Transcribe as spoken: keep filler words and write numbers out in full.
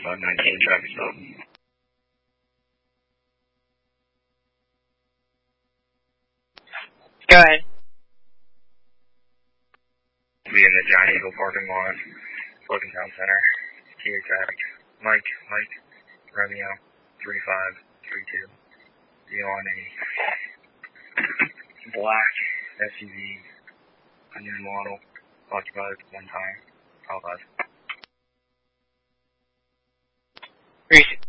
five nineteen traffic stop. Go ahead. Be in the Giant Eagle parking lot, Logan Town Center, T A traffic. Mike, Mike, Romeo, three five three two. Be on a black S U V, a new model, occupied one time, all five. Reach.